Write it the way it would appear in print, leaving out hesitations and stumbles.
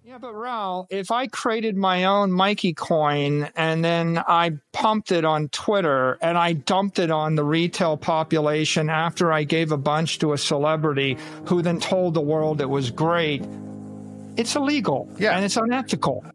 Yeah, but Raul, if I created my own Mikey coin and then I pumped it on Twitter and I dumped it on the retail population after I gave a bunch to a celebrity who then told the world it was great, it's illegal and it's unethical.